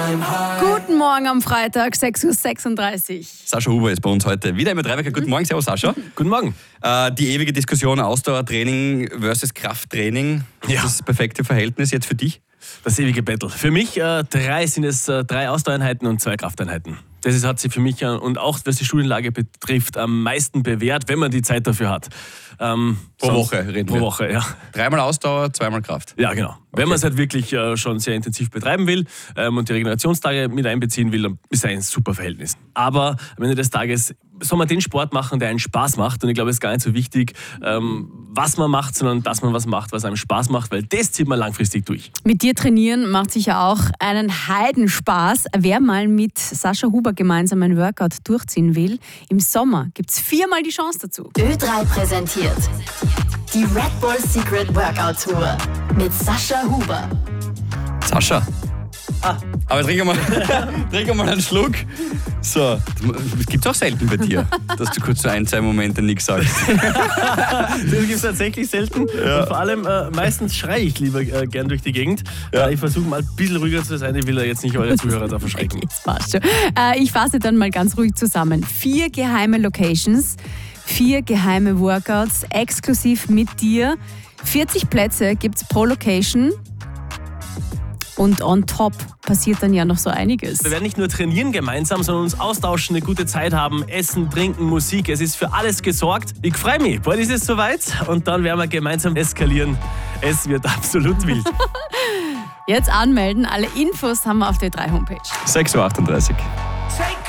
Guten Morgen am Freitag, 6.36 Uhr. Sascha Huber ist bei uns heute wieder im Drei-Wecker. Guten Morgen, servus Sascha. Guten Morgen. Die ewige Diskussion Ausdauertraining versus Krafttraining. Ja. Das perfekte Verhältnis jetzt für dich? Das ewige Battle. Für mich sind es 3 Ausdauereinheiten und 2 Krafteinheiten. Das hat sich für mich und auch was die Studienlage betrifft am meisten bewährt, wenn man die Zeit dafür hat. Pro Woche reden wir. Pro Woche, ja. 3-mal Ausdauer, 2-mal Kraft. Ja, genau. Wenn man es halt wirklich schon sehr intensiv betreiben will und die Regenerationstage mit einbeziehen will, dann ist es ein super Verhältnis. Aber am Ende des Tages soll man den Sport machen, der einen Spaß macht. Und ich glaube, es ist gar nicht so wichtig, was man macht, sondern dass man was macht, was einem Spaß macht, weil das zieht man langfristig durch. Mit dir trainieren macht sicher auch einen Heidenspaß. Wer mal mit Sascha Huber gemeinsam ein Workout durchziehen will, im Sommer gibt es 4-mal die Chance dazu. Ö3 präsentiert die Red Bull Secret Workout Tour mit Sascha Huber. Sascha. Aber trink mal einen Schluck. So, das gibt's auch selten bei dir, dass du kurz so 1-2 Momente nichts sagst. Das gibt es tatsächlich selten. Ja. Und vor allem, meistens schreie ich lieber gern durch die Gegend. Ja. Ich versuche mal ein bisschen ruhiger zu sein. Ich will da jetzt nicht eure Zuhörer da verschrecken. Das passt schon. Ich fasse dann mal ganz ruhig zusammen. 4 geheime Locations, 4 geheime Workouts, exklusiv mit dir. 40 Plätze gibt es pro Location. Und on top passiert dann ja noch so einiges. Wir werden nicht nur trainieren gemeinsam, sondern uns austauschen, eine gute Zeit haben, essen, trinken, Musik. Es ist für alles gesorgt. Ich freue mich. Bald ist es soweit und dann werden wir gemeinsam eskalieren. Es wird absolut wild. Jetzt anmelden. Alle Infos haben wir auf der Ö3 Homepage. 6.38 Uhr. Take